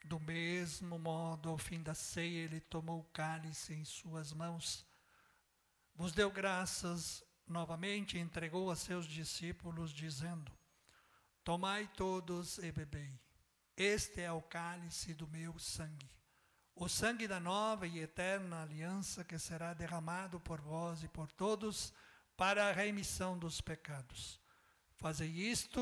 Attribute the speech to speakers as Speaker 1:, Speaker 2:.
Speaker 1: Do mesmo modo, ao fim da ceia, ele tomou o cálice em suas mãos, vos deu graças novamente e entregou a seus discípulos, dizendo: tomai todos e bebei. Este é o cálice do meu sangue, o sangue da nova e eterna aliança que será derramado por vós e por todos para a remissão dos pecados. Fazei isto